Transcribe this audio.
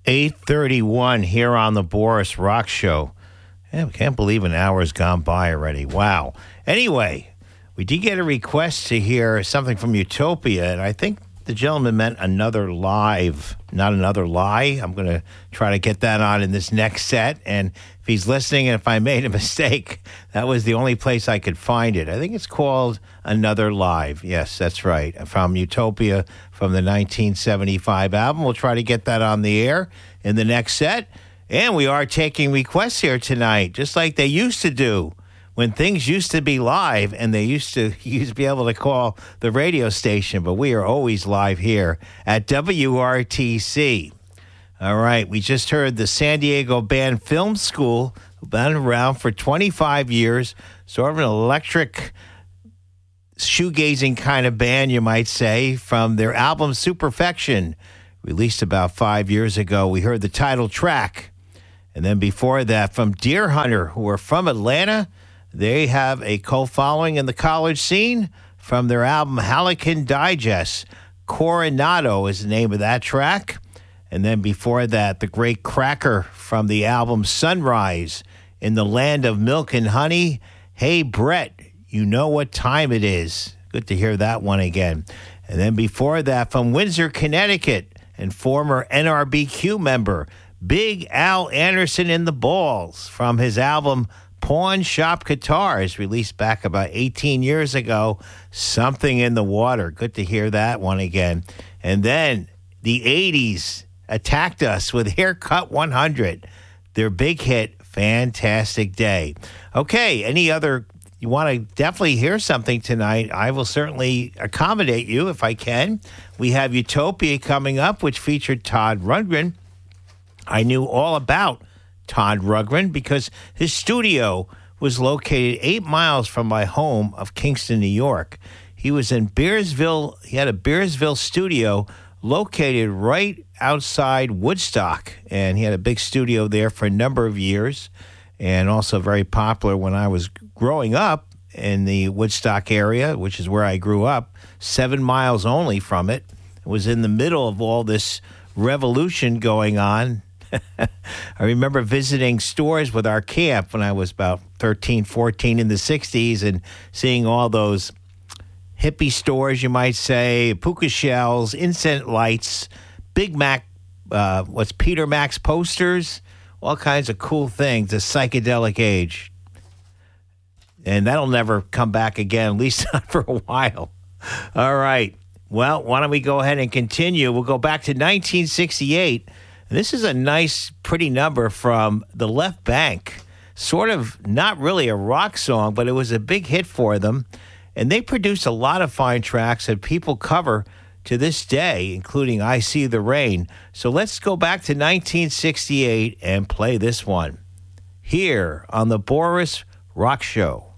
8:31 here on the Boris Rock Show. Yeah, we can't believe an hour's gone by already. Wow. Anyway, we did get a request to hear something from Utopia, and I think the gentleman meant another live, not another lie. I'm going to try to get that on in this next set, and if he's listening and if I made a mistake, that was the only place I could find it. I think it's called Another Live. Yes, that's right, from Utopia from the 1975 album. We'll try to get that on the air in the next set. And we are taking requests here tonight, just like they used to do when things used to be live and they used to be able to call the radio station. But we are always live here at WRTC. All right, we just heard the San Diego Band Film School, been around for 25 years, sort of an electric shoegazing kind of band, you might say, from their album Superfection, released about 5 years ago. We heard the title track. And then before that, from Deer Hunter, who are from Atlanta. They have a cult following in the college scene. From their album Hallican Digest, Coronado is the name of that track. And then before that, the great Cracker from the album Sunrise, In the Land of Milk and Honey. Hey, Brett, you know what time it is. Good to hear that one again. And then before that, from Windsor, Connecticut, and former NRBQ member, Big Al Anderson in the Balls, from his album Pawn Shop Guitars, released back about 18 years ago, Something in the Water. Good to hear that one again. And then the 80s attacked us with Haircut 100, their big hit, Fantastic Day. Okay, any other, you want to definitely hear something tonight, I will certainly accommodate you if I can. We have Utopia coming up, which featured Todd Rundgren. I knew all about Todd Rundgren because his studio was located 8 miles from my home of Kingston, New York. He was in Bearsville. He had a Bearsville studio located right outside Woodstock, and he had a big studio there for a number of years, and also very popular when I was growing up in the Woodstock area, which is where I grew up, 7 miles only from it. It was in the middle of all this revolution going on. I remember visiting stores with our camp when I was about 13, 14 in the 60s and seeing all those hippie stores, you might say, puka shells, incense lights, Big Mac, Peter Mac's posters, all kinds of cool things, the psychedelic age. And that'll never come back again, at least not for a while. All right. Well, why don't we go ahead and continue? We'll go back to 1968. This is a nice, pretty number from the Left Bank. Sort of not really a rock song, but it was a big hit for them. And they produced a lot of fine tracks that people cover to this day, including I See the Rain. So let's go back to 1968 and play this one here on the Boris Rock Show.